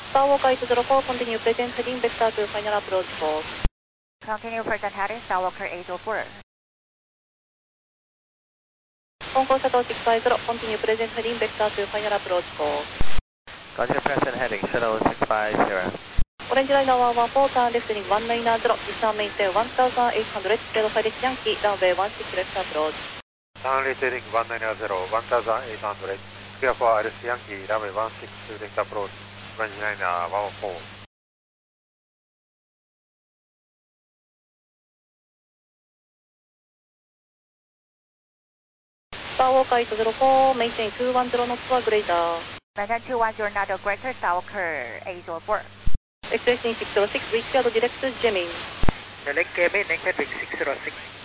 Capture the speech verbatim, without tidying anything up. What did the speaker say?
Star Walker eight zero four, continue present heading vector to final approach course. Continue present heading Star Walker eight zero four. 香港シャトルsix five zero, continue present heading vector to final approach course. Continue present heading Shuttle six five zero. Orange liner one one four, turn left heading one nine zero, descend maintain one thousand eight hundred, zero Pilot Yankee, runway one six left approach. Turn left heading one nine zero, one thousand eight hundred, clear for Alice Yankee, runway one six left approach, Orange liner one one four. Star Walker eight zero four, maintain two one zero knots or greater. Maintain two one zero knots or greater, Star Walker eight zero four. Expressing six zero six, reach field direct to jamming. Select cabin, exit six zero six.